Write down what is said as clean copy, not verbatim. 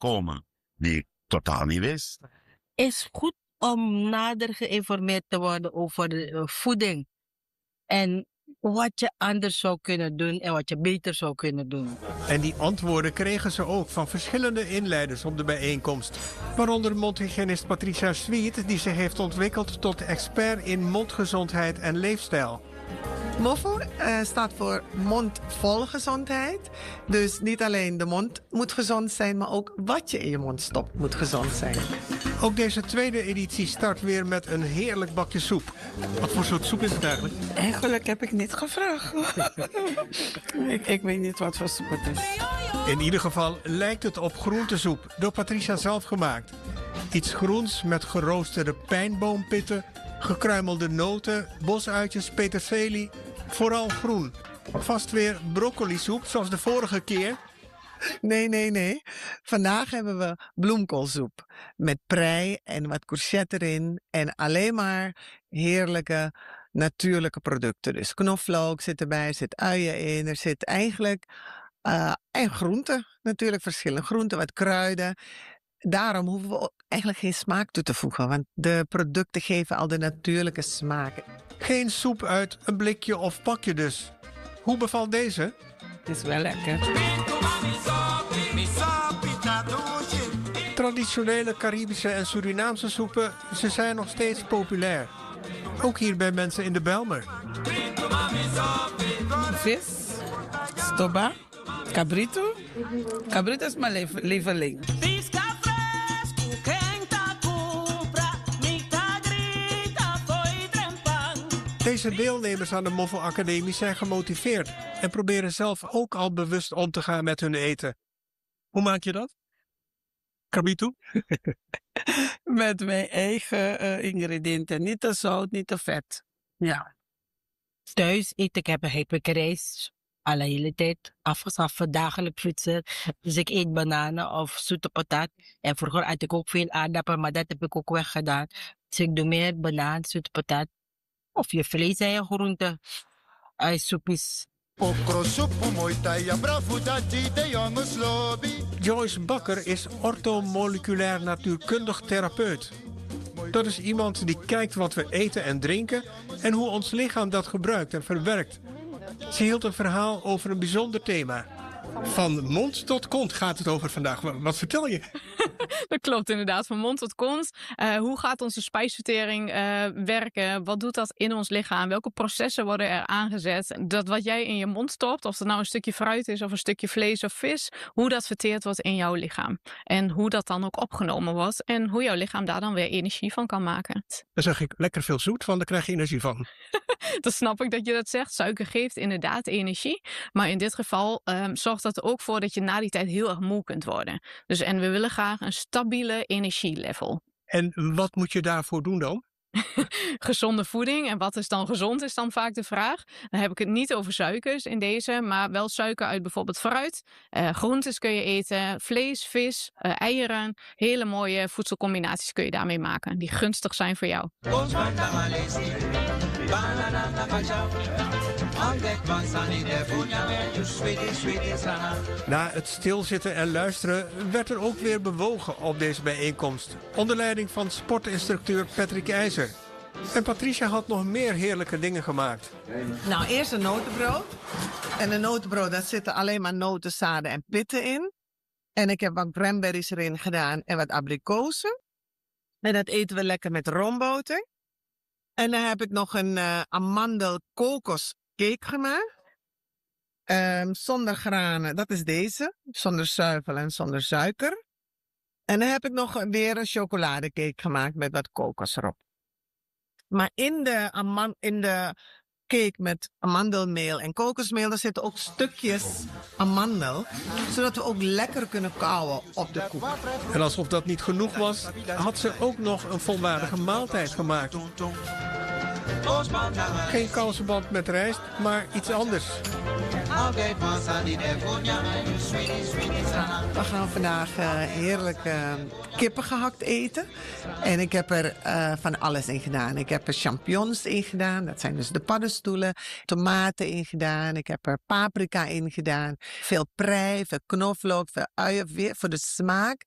komen die ik totaal niet wist. Is goed om nader geïnformeerd te worden over de voeding. En wat je anders zou kunnen doen en wat je beter zou kunnen doen. En die antwoorden kregen ze ook van verschillende inleiders op de bijeenkomst. Waaronder mondhygiënist Patricia Sweet, die zich heeft ontwikkeld tot expert in mondgezondheid en leefstijl. MOVO staat voor mondvolgezondheid. Dus niet alleen de mond moet gezond zijn, maar ook wat je in je mond stopt moet gezond zijn. Ook deze tweede editie start weer met een heerlijk bakje soep. Wat voor soort soep is het eigenlijk? Eigenlijk heb ik niet gevraagd. ik weet niet wat voor soep het is. In ieder geval lijkt het op groentesoep, door Patricia zelf gemaakt. Iets groens met geroosterde pijnboompitten, gekruimelde noten, bosuitjes, peterselie. Vooral groen. Vast weer broccolisoep, zoals de vorige keer. Nee. Vandaag hebben we bloemkoolsoep. Met prei en wat courgette erin. En alleen maar heerlijke, natuurlijke producten. Dus knoflook zit erbij, er zit uien in. Er zit eigenlijk en groenten. Natuurlijk verschillende groenten, wat kruiden. Daarom hoeven we ook eigenlijk geen smaak toe te voegen. Want de producten geven al de natuurlijke smaak. Geen soep uit een blikje of pakje dus. Hoe bevalt deze? Het is wel lekker. Traditionele Caribische en Surinaamse soepen, ze zijn nog steeds populair. Ook hier bij mensen in de Bijlmer. Vis, stoba, cabrito. Cabrito is mijn lieveling. Deze deelnemers aan de MOVO Academie zijn gemotiveerd en proberen zelf ook al bewust om te gaan met hun eten. Hoe maak je dat? Cabrito? Met mijn eigen ingrediënten. Niet te zout, niet te vet. Ja. Thuis eet ik heb ik rijst al de hele tijd afgeschaft, dagelijks fietsen. Dus ik eet bananen of zoete patat. En vroeger had ik ook veel aardappelen, maar dat heb ik ook weggedaan. Dus ik doe meer banaan, zoete patat. Of je vlees en je groente. Soepjes. Joyce Bakker is orthomoleculair natuurkundig therapeut. Dat is iemand die kijkt wat we eten en drinken en hoe ons lichaam dat gebruikt en verwerkt. Ze hield een verhaal over een bijzonder thema. Van mond tot kont gaat het over vandaag. Wat vertel je? Dat klopt inderdaad, van mond tot kont. Hoe gaat onze spijsvertering werken? Wat doet dat in ons lichaam? Welke processen worden er aangezet? Dat wat jij in je mond stopt, of het nou een stukje fruit is of een stukje vlees of vis, hoe dat verteerd wordt in jouw lichaam. En hoe dat dan ook opgenomen wordt en hoe jouw lichaam daar dan weer energie van kan maken. Dan zeg ik lekker veel zoet, want daar krijg je energie van. Dat snap ik dat je dat zegt. Suiker geeft inderdaad energie. Maar in dit geval zorgt dat er ook voor dat je na die tijd heel erg moe kunt worden. Dus, en we willen graag een stabiele energielevel. En wat moet je daarvoor doen dan? Gezonde voeding. En wat is dan gezond, is dan vaak de vraag. Dan heb ik het niet over suikers in deze, maar wel suiker uit bijvoorbeeld fruit. Groentes kun je eten, vlees, vis, eieren. Hele mooie voedselcombinaties kun je daarmee maken, die gunstig zijn voor jou. Na het stilzitten en luisteren werd er ook weer bewogen op deze bijeenkomst. Onder leiding van sportinstructeur Patrick IJzer. En Patricia had nog meer heerlijke dingen gemaakt. Nou, eerst een notenbrood. En een notenbrood, daar zitten alleen maar noten, zaden en pitten in. En ik heb wat cranberries erin gedaan en wat abrikozen. En dat eten we lekker met roomboter. En dan heb ik nog een amandel-kokoscake gemaakt. Zonder granen, dat is deze. Zonder zuivel en zonder suiker. En dan heb ik nog weer een chocoladecake gemaakt met wat kokos erop. Maar in de cake met amandelmeel en kokosmeel, daar zitten ook stukjes amandel. Zodat we ook lekker kunnen kauwen op de koek. En alsof dat niet genoeg was, had ze ook nog een volwaardige maaltijd gemaakt. Geen kousenband met rijst, maar iets anders. We gaan vandaag heerlijk kippen gehakt eten. En ik heb er van alles in gedaan. Ik heb er champignons in gedaan. Dat zijn dus de paddenstoelen. Tomaten in gedaan. Ik heb er paprika in gedaan. Veel prei, veel knoflook, veel uien. Weer voor de smaak.